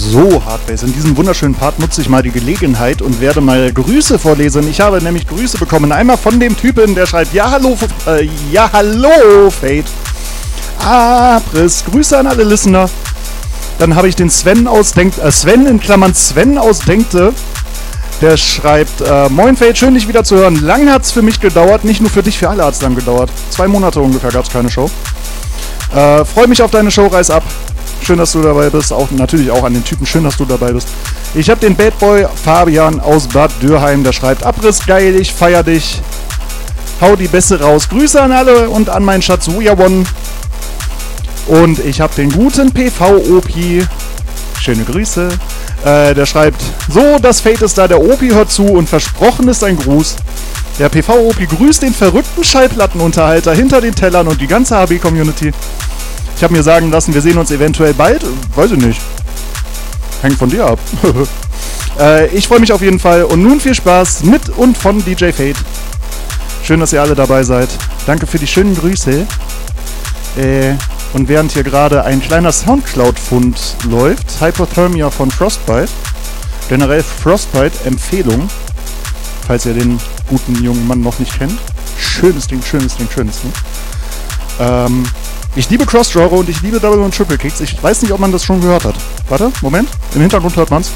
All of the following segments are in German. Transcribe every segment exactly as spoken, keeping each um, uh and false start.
So, Hardbase, in diesem wunderschönen Part nutze ich mal die Gelegenheit und werde mal Grüße vorlesen. Ich habe nämlich Grüße bekommen. Einmal von dem Typen, der schreibt, ja hallo, äh, ja hallo, Fate. Abriss, Grüße an alle Listener. Dann habe ich den Sven aus Denk, äh, Sven in Klammern Sven aus Denkte. Der schreibt, äh, moin Fate, schön dich wieder zu hören. Lang hat's für mich gedauert, nicht nur für dich, für alle hat's lang gedauert. Zwei Monate ungefähr gab's keine Show. Äh, Freue mich auf deine Show, reiß ab. Schön, dass du dabei bist. Auch natürlich auch an den Typen. Schön, dass du dabei bist. Ich habe den Bad Boy Fabian aus Bad Dürheim. Der schreibt, Abriss, geil, ich feier dich. Hau die Bässe raus. Grüße an alle und an meinen Schatz Wuja One. Und ich habe den guten P V-O P. Schöne Grüße. Äh, der schreibt, so, das Fate ist da. Der O P hört zu und versprochen ist ein Gruß. Der P V-O P grüßt den verrückten Schallplattenunterhalter hinter den Tellern und die ganze H B-Community. Ich habe mir sagen lassen, wir sehen uns eventuell bald. Weiß ich nicht. Hängt von dir ab. äh, ich freue mich auf jeden Fall. Und nun viel Spaß mit und von D J Fate. Schön, dass ihr alle dabei seid. Danke für die schönen Grüße. Äh, und während hier gerade ein kleiner Soundcloud-Fund läuft, Hypothermia von Frostbite. Generell Frostbite-Empfehlung, falls ihr den guten jungen Mann noch nicht kennt. Schönes Ding, schönes Ding, schönes Ding. Ähm... Ich liebe Cross-Genre und ich liebe Double und Triple Kicks. Ich weiß nicht, ob man das schon gehört hat. Warte, Moment. Im Hintergrund hört man's.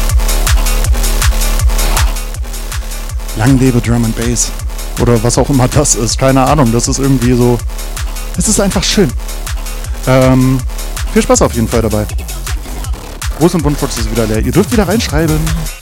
Lang lebe Drum and Bass. Oder was auch immer das ist. Keine Ahnung. Das ist irgendwie so... Es ist einfach schön. Ähm, viel Spaß auf jeden Fall dabei. Groß und Wundfuchs ist wieder leer. Ihr dürft wieder reinschreiben.